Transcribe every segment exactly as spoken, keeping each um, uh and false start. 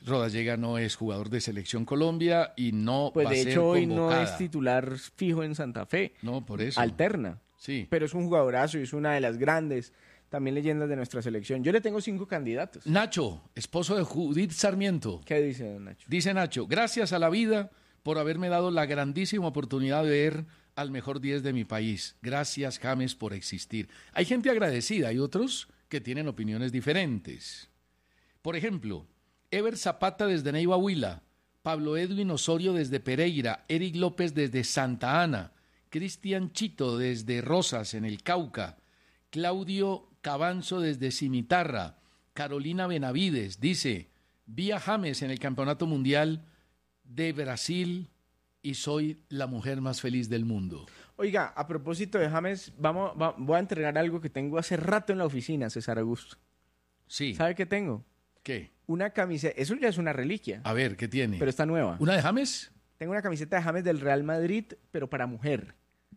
Rodallega no es jugador de Selección Colombia y no Pues va a de ser hecho hoy no convocada. es titular fijo en Santa Fe. No, por eso. Alterna. Sí. Pero es un jugadorazo y es una de las grandes, también leyendas de nuestra selección. Yo le tengo cinco candidatos. Nacho, esposo de Judith Sarmiento. ¿Qué dice don Nacho? Dice Nacho, gracias a la vida por haberme dado la grandísima oportunidad de ver al mejor diez de mi país. Gracias, James, por existir. Hay gente agradecida, hay otros que tienen opiniones diferentes. Por ejemplo, Ever Zapata desde Neiva Huila, Pablo Edwin Osorio desde Pereira, Eric López desde Santa Ana, Cristian Chito desde Rosas, en el Cauca, Claudio Cabanzo desde Cimitarra, Carolina Benavides dice, vi a James en el Campeonato Mundial de Brasil y soy la mujer más feliz del mundo. Oiga, a propósito de James, vamos, va- voy a entregar algo que tengo hace rato en la oficina, César Augusto. Sí. ¿Sabe qué tengo? ¿Qué? Una camiseta, eso ya es una reliquia, A ver, ¿qué tiene? pero está nueva. ¿Una de James? Tengo una camiseta de James del Real Madrid, pero para mujer.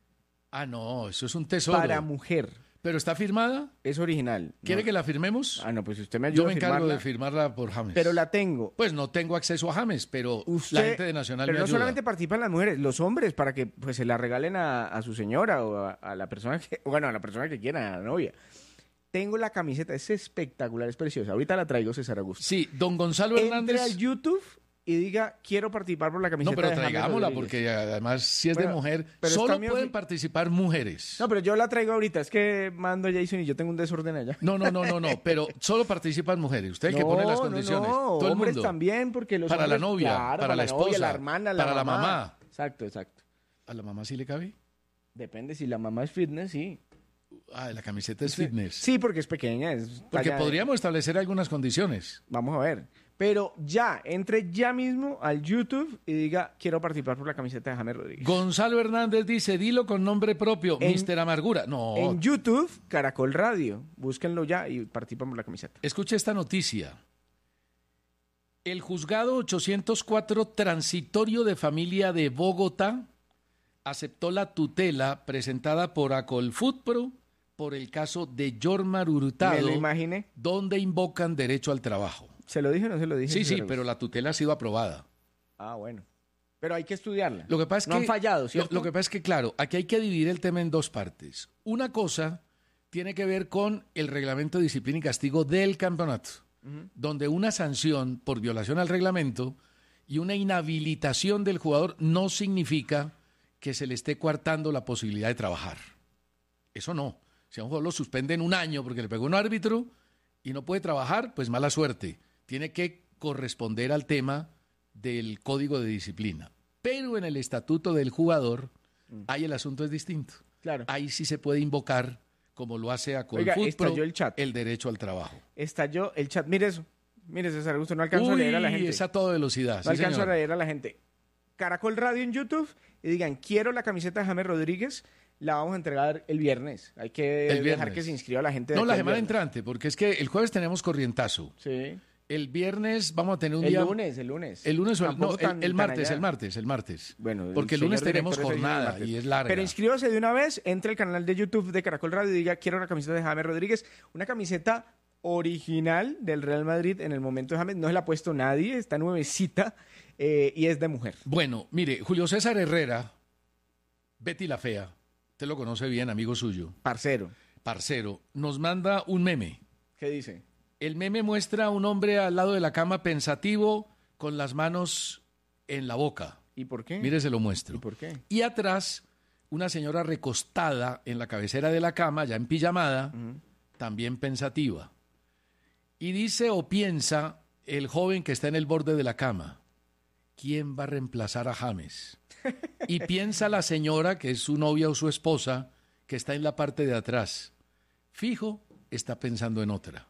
Ah, no, eso es un tesoro. Para mujer. ¿Pero está firmada? Es original. ¿Quiere No. que la firmemos? Ah, no, pues usted me ayuda Yo me a encargo firmarla, de firmarla por James. pero la tengo. Pues no tengo acceso a James, pero Usted, la gente de Nacional pero me no ayuda. solamente participan las mujeres, los hombres, para que pues se la regalen a, a su señora o a, a la persona que, bueno, a la persona que quiera, a la novia. Tengo la camiseta, es espectacular, es preciosa. Ahorita la traigo, César Augusto. Sí, don Gonzalo Entre Hernández... al YouTube y diga, quiero participar por la camiseta No, pero de James traigámosla, Rodríguez. porque además, si es de Bueno, mujer, pero es solo cambio- pueden participar mujeres. No, pero yo la traigo ahorita, es que mando a Jason y yo tengo un desorden allá. No, no, no, no, no, pero solo participan mujeres. Usted es el que pone las condiciones. No, no, Todo el hombres mundo. también, porque los Para la hombres- novia, claro, para la novia, esposa, la hermana, la para la mamá. mamá. Exacto, exacto. ¿A la mamá sí le cabe? Depende, si la mamá es fitness, sí. Ah, la camiseta es fitness. Sí, porque es pequeña. Es Porque talla- podríamos establecer algunas condiciones. Vamos a ver. Pero ya, entre ya mismo al YouTube y diga, quiero participar por la camiseta de James Rodríguez. Gonzalo Hernández dice, dilo con nombre propio, En- mister Amargura. No, En YouTube, Caracol Radio. Búsquenlo ya y participan por la camiseta. escuche esta noticia. El juzgado ochocientos cuatro transitorio de familia de Bogotá aceptó la tutela presentada por Acolfutpro por el caso de Yormar Me Hurtado, lo imaginé. donde invocan derecho al trabajo. ¿Se lo dije o no se lo dije? Sí, sí, César pero Augusto? la tutela ha sido aprobada. Ah, bueno. Pero hay que estudiarla. Lo que pasa es no que, han fallado, lo, ¿cierto? lo que pasa es que, claro, aquí hay que dividir el tema en dos partes. Una cosa tiene que ver con el reglamento de disciplina y castigo del campeonato, donde una sanción por violación al reglamento y una inhabilitación del jugador no significa que se le esté coartando la posibilidad de trabajar. Eso no. Si a un jugador lo suspenden un año porque le pegó un árbitro y no puede trabajar, pues mala suerte. Tiene que corresponder al tema del código de disciplina. Pero en el estatuto del jugador, ahí el asunto es distinto. Claro. Ahí sí se puede invocar, como lo hace a Oiga, Colfutpro, estalló el chat. el derecho al trabajo. Estalló el chat. Mire eso. Mire, César Augusto, no alcanzo a leer a la gente. es a toda velocidad. No sí, alcanzo señor. a leer a la gente. Caracol Radio en YouTube y digan, quiero la camiseta de James Rodríguez, la vamos a entregar el viernes. Hay que El dejar viernes. que se inscriba la gente. de No, aquí la el semana viernes. entrante, porque es que el jueves tenemos corrientazo. Sí. El viernes vamos a tener un El día... lunes, el lunes. El lunes o el, Tampoco no, tan- el, el tan martes, allá. el martes, el martes. Bueno, el porque el lunes señor tenemos director está diciendo el jornada martes. y es larga. Pero inscríbase de una vez, entre al canal de YouTube de Caracol Radio y diga, quiero la camiseta de James Rodríguez. Una camiseta original del Real Madrid en el momento de James. No se la ha puesto nadie, está nuevecita eh, y es de mujer. Bueno, mire, Julio César Herrera, Betty la Fea, usted lo conoce bien, amigo suyo, Parcero. parcero, nos manda un meme. ¿Qué dice? El meme muestra a un hombre al lado de la cama pensativo con las manos en la boca. ¿Y por qué? Mire, se lo muestro. ¿Y por qué? Y atrás, una señora recostada en la cabecera de la cama, ya en pijamada, también pensativa. Y dice o piensa el joven que está en el borde de la cama, ¿quién va a reemplazar a James? Y piensa la señora, que es su novia o su esposa, que está en la parte de atrás. Fijo, está pensando en otra.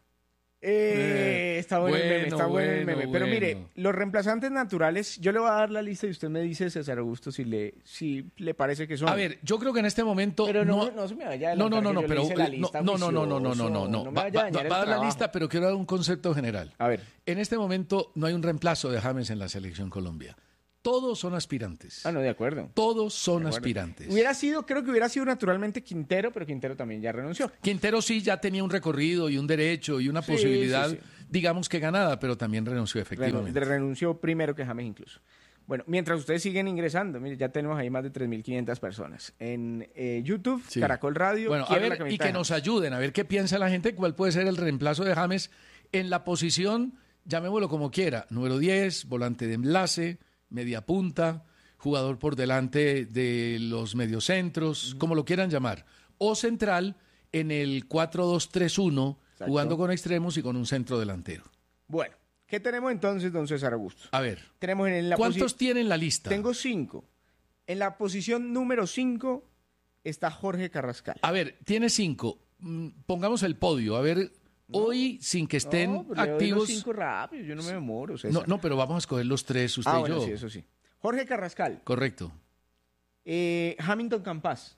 Eh, está bueno, el meme, bueno, está bueno, el bueno, meme. Pero bueno. mire, los reemplazantes naturales, yo le voy a dar la lista y usted me dice, César Augusto, si le, si le parece que son. A ver, yo creo que en este momento... Pero no, no se me vaya a No, no, adelantar no, que no, yo pero le hice la eh, lista no, no, no, no, no, no, no, no, juicioso, no. me Va, vaya a va- dañar el va a dar la trabajo. lista, pero quiero dar un concepto general. A ver. En este momento no hay un reemplazo de James en la selección Colombia. Todos son aspirantes. Ah, no, de acuerdo. Todos son De acuerdo. aspirantes. Hubiera sido, creo que hubiera sido naturalmente Quintero, pero Quintero también ya renunció. Quintero sí ya tenía un recorrido y un derecho y una Sí, posibilidad sí, sí. digamos que ganada, pero también renunció efectivamente. Renunció, renunció primero que James incluso. Bueno, mientras ustedes siguen ingresando, mire, ya tenemos ahí más de tres mil quinientas personas. En eh, YouTube, Sí. Caracol Radio. Bueno, a quiero la ver, y camiseta que de nos James. ayuden, a ver qué piensa la gente, cuál puede ser el reemplazo de James en la posición, llamémoslo como quiera, número diez, volante de enlace, media punta, jugador por delante de los mediocentros, como lo quieran llamar, o central en el cuatro dos tres uno, Exacto. jugando con extremos y con un centro delantero. Bueno, ¿qué tenemos entonces, don César Augusto? A ver, Tenemos en la ¿cuántos posi- tiene en la lista? Tengo cinco. En la posición número cinco está Jorge Carrascal. A ver, tiene cinco. Mm, Pongamos el podio. A ver, hoy, sin que estén No, pero le doy los activos. cinco rápido, yo no me demoro, César. No, no, pero vamos a escoger los tres, usted ah, y bueno, yo. sí, eso sí. Jorge Carrascal, Correcto. eh, Hamilton Campas,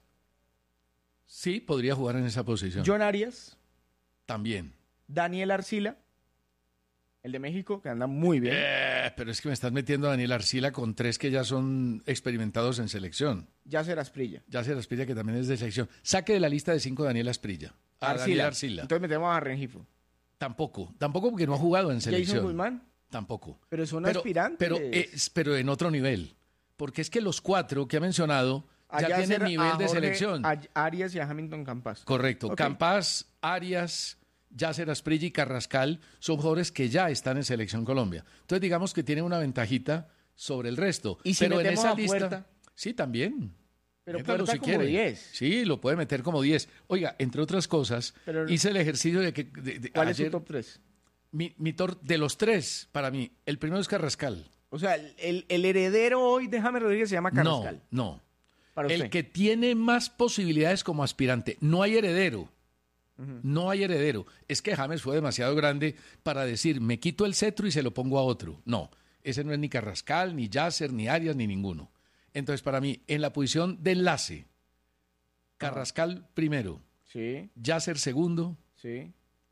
Sí, podría jugar en esa posición. John Arias, También. Daniel Arcila, el de México, que anda muy bien. Eh, pero es que me estás metiendo a Daniel Arcila con tres que ya son experimentados en selección. Yasser Asprilla. Ya se Asprilla, que también es de selección. Saque de la lista de cinco Daniel Asprilla. A Daniel Arcila. Entonces metemos a Rengifo. Tampoco. Tampoco porque no ha jugado en selección. Jason Guzmán, Tampoco. pero son Pero, aspirantes. pero, es- pero en otro nivel. Porque es que los cuatro que ha mencionado A ya Yasser, tienen nivel a de Jorge, selección. A Arias y a Hamilton Campas. Correcto. Ok. Campas, Arias, Yasser Asprilla y Carrascal son jugadores que ya están en Selección Colombia. Entonces digamos que tienen una ventajita sobre el resto. ¿Y si pero en metemos esa a lista, Puerta? sí, también. Pero Métalo Puerta si como quiere. diez. Sí, lo puede meter como diez. Oiga, entre otras cosas, Pero- hice el ejercicio de que de- de- ¿Cuál es ayer, su top tres? mi, mi tor- de los tres, para mí, el primero es Carrascal. O sea, el, el- el heredero hoy de James Rodríguez se llama Carrascal. No, no. Para usted. El que tiene más posibilidades como aspirante. No hay heredero. No hay heredero. Es que James fue demasiado grande para decir, me quito el cetro y se lo pongo a otro. No, ese no es ni Carrascal, ni Yasser, ni Arias, ni ninguno. Entonces, para mí, en la posición de enlace, Carrascal primero, Sí, Yasser segundo sí.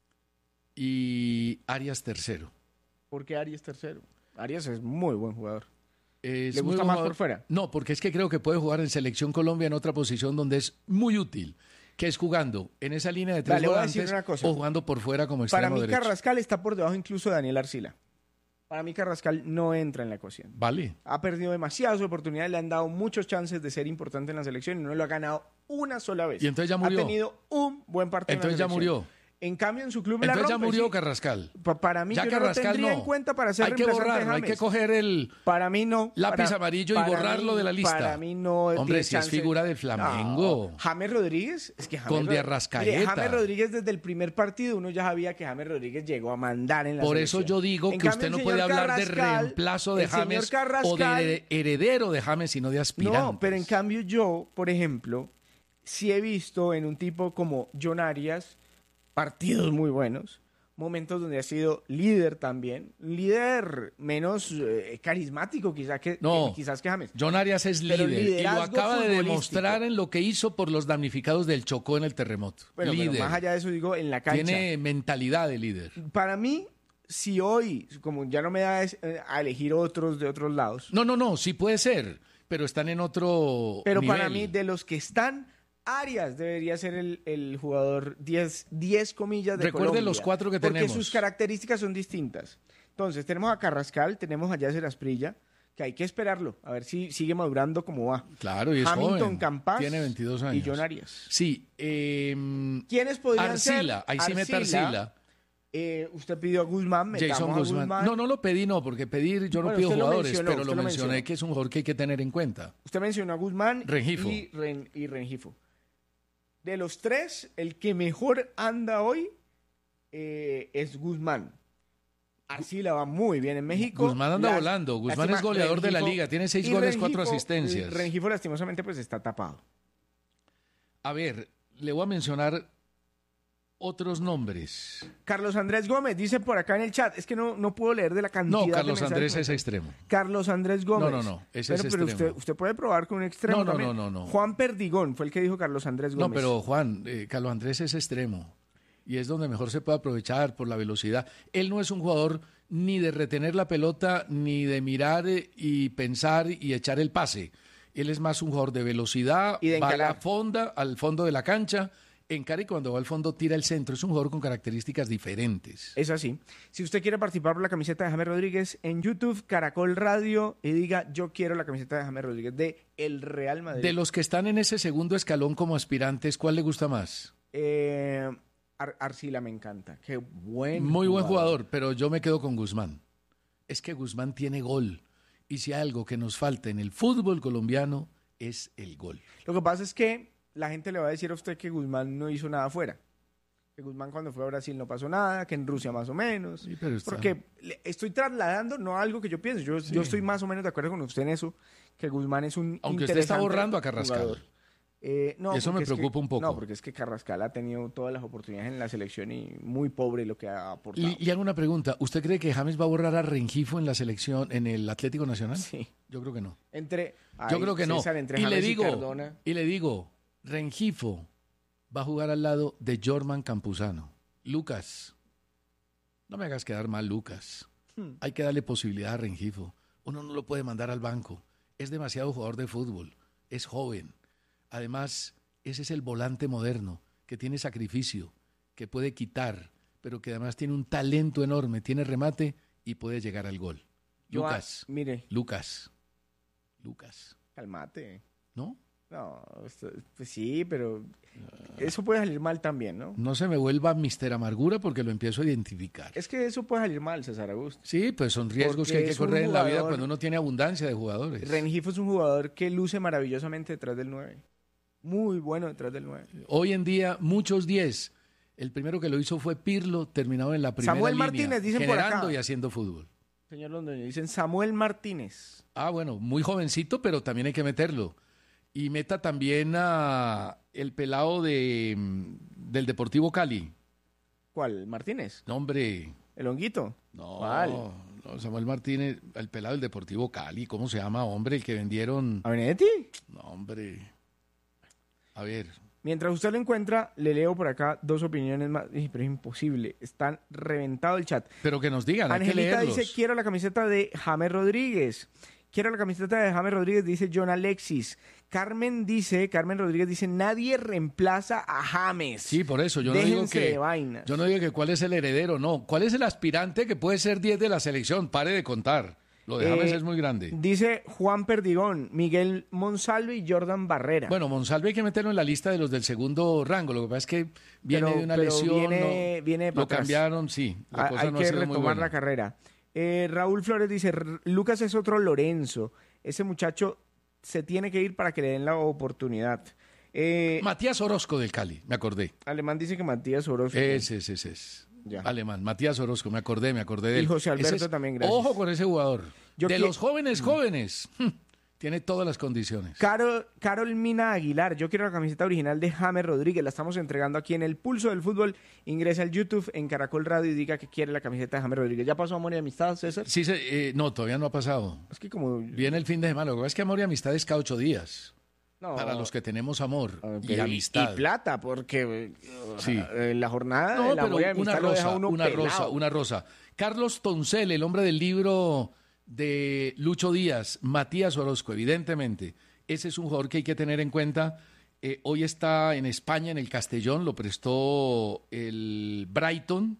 y Arias tercero. ¿Por qué Arias tercero? Arias es muy buen jugador. Es ¿Le muy gusta buen más jugador. por fuera? No, porque es que creo que puede jugar en Selección Colombia en otra posición donde es muy útil, que es jugando en esa línea de tres Vale, voy a volantes decir una cosa. o jugando por fuera como Para extremo mí derecho. Carrascal está por debajo incluso de Daniel Arcila. Para mí Carrascal no entra en la ecuación. Vale. Ha perdido demasiadas oportunidades, le han dado muchos chances de ser importante en la selección y no lo ha ganado una sola vez. Y entonces ya murió. Ha tenido un buen partido Entonces en ya la selección. murió. En cambio, en su club la Entonces ya rompe, murió sí. Carrascal. Pa- Para mí Ya yo no lo Carrascal tendría no. en cuenta para ser Hay que reemplazante de borrarlo, hay James. que coger el Para mí no. lápiz Para- amarillo y para borrarlo mí- de la lista. Para mí no. Hombre, tiene si es chance. figura del Flamengo. No. James Rodríguez, es que James Con Rod- de Arrascaeta. Mire, James Rodríguez desde el primer partido uno ya sabía que James Rodríguez llegó a mandar en la Por eso selección. yo digo En que cambio, usted el no señor puede hablar de Carrascal- reemplazo de el señor James o Carrascal- de heredero de James, sino de aspirante. No, pero en cambio yo, por ejemplo, sí he visto en un tipo como John Arias partidos muy buenos, momentos donde ha sido líder también, líder menos eh, carismático quizás que, No. que- quizás que James. John Arias es Pero líder y lo liderazgo acaba de futbolístico. demostrar en lo que hizo por los damnificados del Chocó en el terremoto. Bueno, pero líder. más allá de eso digo en la cancha. Tiene mentalidad de líder. Para mí, si hoy, como ya no me da es- eh, a elegir otros de otros lados, No, no, no, sí puede ser, pero están en otro pero nivel. para mí de los que están, Arias debería ser el, el jugador diez, diez comillas de Recuerde Colombia, los cuatro que porque tenemos. sus características son distintas. Entonces, tenemos a Carrascal, tenemos a Yasser Asprilla, que hay que esperarlo, a ver si sigue madurando como va. Claro, y es Hamilton joven. Campas Tiene veintidós y años. John Arias. Sí, eh, ¿Quiénes podrían ser? Arcila, ahí sí mete Arcila. Eh, usted pidió a Guzmán, metamos Jason a Guzmán. Guzmán. No, no lo pedí, no, porque pedir yo no Bueno, pido usted lo jugadores, mencionó, pero usted lo lo mencioné mencionó. que es un jugador que hay que tener en cuenta. Usted mencionó a Guzmán Rengifo. Y, Ren- y Rengifo. De los tres, el que mejor anda hoy eh, es Guzmán. Arcila va muy bien en México. Guzmán anda Las- volando. Guzmán lástima, es goleador de la Rengifo- liga. Tiene seis y goles, cuatro Rengifo- asistencias. Rengifo lastimosamente pues está tapado. A ver, le voy a mencionar otros nombres. Carlos Andrés Gómez dice por acá en el chat, es que no, no puedo leer de la cantidad No, de Carlos mensajes Andrés que me- es extremo. Carlos Andrés Gómez. No, no, no, ese Bueno, es pero extremo. usted, usted puede probar con un extremo No, no, también. no, no, no. Juan Perdigón fue el que dijo Carlos Andrés Gómez. No, pero Juan, eh, Carlos Andrés es extremo y es donde mejor se puede aprovechar por la velocidad. Él no es un jugador ni de retener la pelota, ni de mirar eh, y pensar y echar el pase. Él es más un jugador de velocidad, Y de va a la encarar. fonda, al fondo de la cancha encara y cuando va al fondo tira el centro. Es un jugador con características diferentes. Es así. Si usted quiere participar por la camiseta de James Rodríguez, en YouTube, Caracol Radio, y diga, yo quiero la camiseta de James Rodríguez de el Real Madrid. De los que están en ese segundo escalón como aspirantes, ¿cuál le gusta más? Eh, Ar- Arcila me encanta. Qué buen Muy jugador. buen jugador, pero yo me quedo con Guzmán. Es que Guzmán tiene gol. Y si hay algo que nos falta en el fútbol colombiano, es el gol. Lo que pasa es que la gente le va a decir a usted que Guzmán no hizo nada afuera. Que Guzmán cuando fue a Brasil no pasó nada, que en Rusia más o menos. Sí, pero está- Porque le estoy trasladando no algo que yo pienso. Yo, Sí. yo estoy más o menos de acuerdo con usted en eso, que Guzmán es un Aunque usted está interesante borrando a Carrascal. jugador. Eh, no, Eso me porque es preocupa que- un poco. No, porque es que Carrascal ha tenido todas las oportunidades en la selección y muy pobre lo que ha aportado. Le, le hago una pregunta. ¿Usted cree que James va a borrar a Rengifo en la selección, en el Atlético Nacional? Sí. Yo creo que no. Entre, Yo ay, creo que no. César, entre Y le James digo, Cardona. y le digo, Rengifo va a jugar al lado de Jorman Campuzano. Lucas, no me hagas quedar mal, Lucas. Hmm. Hay que darle posibilidad a Rengifo. Uno no lo puede mandar al banco. Es demasiado jugador de fútbol. Es joven. Además, ese es el volante moderno, que tiene sacrificio, que puede quitar, pero que además tiene un talento enorme, tiene remate y puede llegar al gol. Yo, ah, Lucas, mire, Lucas, Lucas, calmate. ¿no? No, esto- pues sí, pero eso puede salir mal también, ¿no? No se me vuelva mister Amargura porque lo empiezo a identificar. Es que eso puede salir mal, César Augusto. Sí, pues son riesgos Porque que hay que es un correr en la vida jugador- cuando uno tiene abundancia de jugadores. Rengifo es un jugador que luce maravillosamente detrás del nueve. Muy bueno detrás del nueve. Hoy en día, muchos diez. El primero que lo hizo fue Pirlo, terminado en la primera Samuel línea, Martínez, dicen por generando acá. y haciendo fútbol. Señor Londoño, dicen Samuel Martínez. Ah, bueno, muy jovencito, pero también hay que meterlo. Y meta también a el pelado de, mm, del Deportivo Cali. ¿Cuál? ¿Martínez? No, hombre. ¿El honguito? No, ¿Cuál? no, Samuel Martínez, el pelado del Deportivo Cali. ¿Cómo se llama, hombre? El que vendieron. ¿A Benedetti? No, hombre. A ver. Mientras usted lo encuentra, le leo por acá dos opiniones más. Ih, pero es imposible. Están reventado el chat. Pero que nos digan, hay que Angelita leerlos. dice, quiero la camiseta de James Rodríguez. Quiero la camiseta de James Rodríguez, dice John Alexis. Carmen dice, Carmen Rodríguez dice, nadie reemplaza a James. Sí, por eso. Yo no digo Déjense de que. vainas. Yo no digo que cuál es el heredero, no. ¿Cuál es el aspirante que puede ser diez de la selección? Pare de contar. Lo de James Eh, es muy grande. Dice Juan Perdigón, Miguel Monsalve y Jordan Barrera. Bueno, Monsalve hay que meterlo en la lista de los del segundo rango. Lo que pasa es que viene Pero- de una pero lesión. viene- no- viene para lo atrás. cambiaron, sí. La Ha- cosa hay no que ha sido muy retomar buena. la carrera. Eh, Raúl Flores dice, "R- Lucas es otro Lorenzo. Ese muchacho se tiene que ir para que le den la oportunidad. Eh, Matías Orozco del Cali, me acordé. Alemán dice que Matías Orozco. Ese, ese, ese es. Ya. Alemán, Matías Orozco, me acordé, me acordé de él. Y José Alberto Ese es- también, gracias. Ojo con ese jugador. Yo de qui- los jóvenes, jóvenes. Tiene todas las condiciones. Carol, Carol Mina Aguilar, yo quiero la camiseta original de James Rodríguez, la estamos entregando aquí en el Pulso del Fútbol. Ingresa al YouTube en Caracol Radio y diga que quiere la camiseta de James Rodríguez. ¿Ya pasó Amor y Amistad, César? Sí, se- eh, no, todavía no ha pasado. Es que como... Viene el fin de semana. Lo que pasa es que amor y amistad es cada ocho días. No, Para los que tenemos amor ah, y pero amistad. Y plata, porque Sí. eh, la jornada No, del pero Amor y Amistad una lo deja rosa, uno una pelado. rosa, una rosa. Carlos Toncel, el hombre del libro de Lucho Díaz, Matías Orozco, evidentemente. Ese es un jugador que hay que tener en cuenta. Eh, hoy está en España, en el Castellón, lo prestó el Brighton.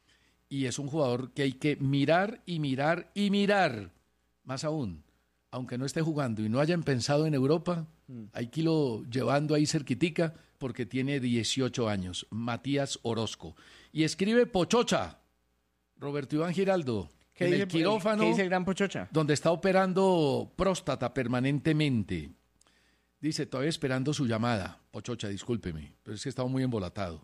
Y es un jugador que hay que mirar y mirar y mirar. Más aún, aunque no esté jugando y no hayan pensado en Europa, hay que irlo llevando ahí cerquitica porque tiene dieciocho años, Matías Orozco. Y escribe Pochocha, Roberto Iván Giraldo, ¿Qué en dice, el quirófano, ¿Qué dice el gran Pochocha? donde está operando próstata permanentemente. Dice, todavía esperando su llamada. Pochocha, discúlpeme, pero es que estaba muy embolatado.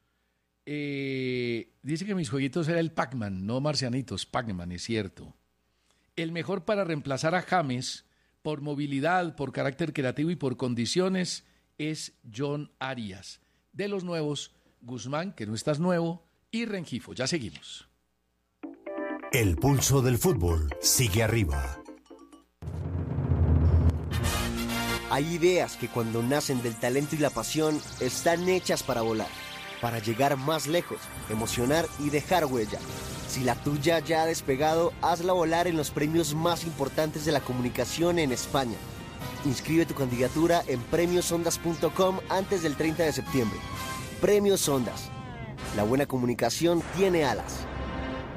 Eh, dice que mis jueguitos era el Pac-Man, no marcianitos, Pac-Man, es cierto. El mejor para reemplazar a James por movilidad, por carácter creativo y por condiciones es John Arias. De los nuevos, Guzmán, que no estás nuevo, y Rengifo. Ya seguimos. El pulso del fútbol sigue arriba. Hay ideas que cuando nacen del talento y la pasión están hechas para volar, para llegar más lejos, emocionar y dejar huella. Si la tuya ya ha despegado, hazla volar en los premios más importantes de la comunicación en España. Inscribe tu candidatura en premios ondas punto com antes del treinta de septiembre. Premios Ondas. La buena comunicación tiene alas.